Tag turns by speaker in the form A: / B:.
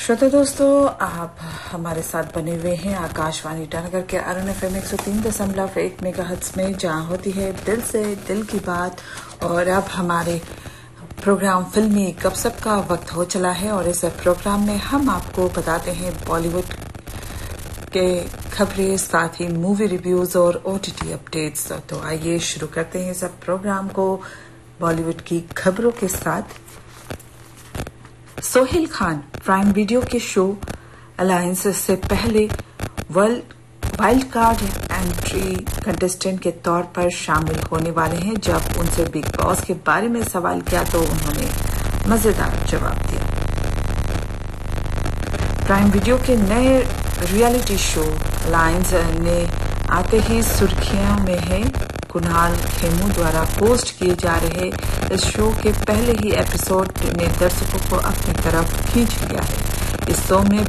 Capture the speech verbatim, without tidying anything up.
A: श्रोता दोस्तों, आप हमारे साथ बने हुए हैं आकाशवाणी ईटानगर के अरुण एफ एम एक सौ तीन दशमलव एक मेगाहर्ट्ज में, जहां होती है दिल से दिल की बात। और अब हमारे प्रोग्राम फिल्मी गपशप का वक्त हो चला है और इस प्रोग्राम में हम आपको बताते हैं बॉलीवुड के खबरें, साथ ही मूवी रिव्यूज और ओटीटी अपडेट्स। तो आइए शुरू करते हैं इस प्रोग्राम को बॉलीवुड की खबरों के साथ। सोहेल खान प्राइम वीडियो के शो अलायंस से पहले world wild card entry contestant के तौर पर शामिल होने वाले हैं। जब उनसे बिग बॉस के बारे में सवाल किया तो उन्होंने मजेदार जवाब दिया। प्राइम वीडियो के नए रियलिटी शो अलायंस ने आते ही सुर्खियों में है। कुणाल खेमू द्वारा पोस्ट किए जा रहे इस शो के पहले ही एपिसोड ने दर्शकों को अपनी तरफ खींच लिया है। इस शो में